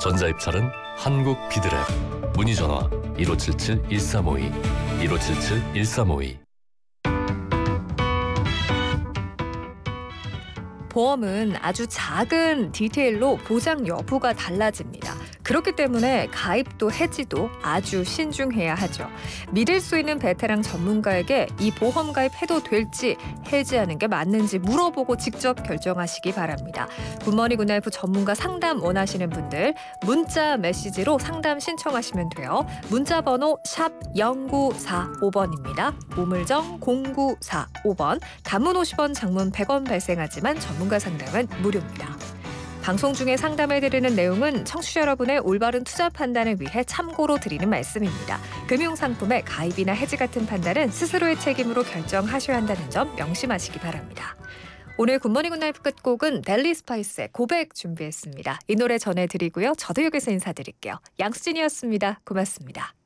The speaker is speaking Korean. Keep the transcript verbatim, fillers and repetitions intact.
전자입찰은 한국 비드랩. 문의전화 일오칠칠 일삼오이 일오칠칠 일삼오이. 보험은 아주 작은 디테일로 보장 여부가 달라집니다. 그렇기 때문에 가입도 해지도 아주 신중해야 하죠. 믿을 수 있는 베테랑 전문가에게 이 보험 가입해도 될지 해지하는 게 맞는지 물어보고 직접 결정하시기 바랍니다. 굿모닝 굿라이프 전문가 상담 원하시는 분들 문자 메시지로 상담 신청하시면 돼요. 문자 번호 샵 영구사오 번입니다. 우물정 공구사오 번. 단문 오십 원, 장문 백 원 발생하지만 전문가 상담은 무료입니다. 방송 중에 상담해드리는 내용은 청취자 여러분의 올바른 투자 판단을 위해 참고로 드리는 말씀입니다. 금융상품의 가입이나 해지 같은 판단은 스스로의 책임으로 결정하셔야 한다는 점 명심하시기 바랍니다. 오늘 굿모닝 굿나잇 끝곡은 델리 스파이스의 고백 준비했습니다. 이 노래 전해드리고요. 저도 여기서 인사드릴게요. 양수진이었습니다. 고맙습니다.